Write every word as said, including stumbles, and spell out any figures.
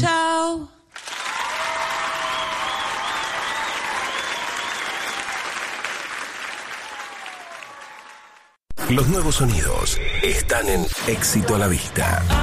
Chao. Los nuevos sonidos están en Éxito a la Vista.